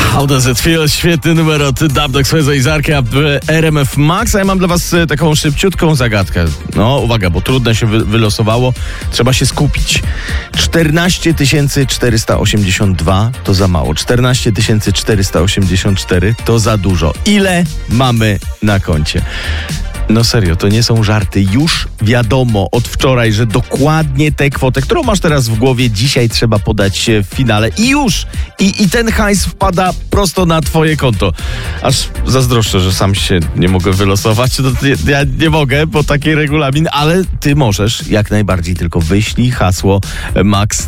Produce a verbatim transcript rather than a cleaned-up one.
How Does It Feel? Świetny numer od Dubdox, Swayze i Zarka w R M F Max. A ja mam dla was taką szybciutką zagadkę. No, uwaga, bo trudne się wy- wylosowało. Trzeba się skupić. czternaście tysięcy czterysta osiemdziesiąt dwa to za mało. czternaście tysięcy czterysta osiemdziesiąt cztery to za dużo. Ile mamy na koncie? No serio, to nie są żarty. Już wiadomo od wczoraj, że dokładnie tę kwotę, którą masz teraz w głowie, dzisiaj trzeba podać w finale. I już! I, i ten hajs wpada prosto na twoje konto. Aż zazdroszczę, że sam się nie mogę wylosować. No, ja nie mogę, bo taki regulamin, ale ty możesz jak najbardziej. Tylko wyślij hasło Max